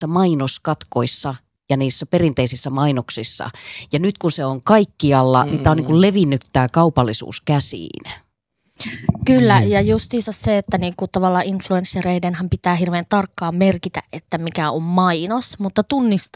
mainoskatkoissa ja niissä perinteisissä mainoksissa. Ja nyt kun se on kaikkialla, niin tämä on niin kuin levinnyt tämä kaupallisuus käsiin. Kyllä, ja justiinsa se, että niinku tavallaan influenssereidenhan pitää hirveän tarkkaan merkitä, että mikä on mainos, mutta tunnistaa